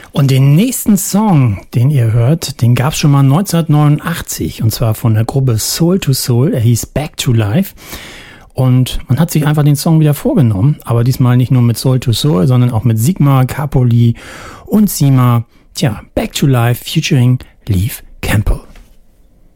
Und den nächsten Song, den ihr hört, den gab es schon mal 1989 und zwar von der Gruppe Soul II Soul. Er hieß Back to Life und man hat sich einfach den Song wieder vorgenommen, aber diesmal nicht nur mit Soul II Soul, sondern auch mit Sigmar, Capoli und Sima. Tja, Back to Life featuring Leif Campbell.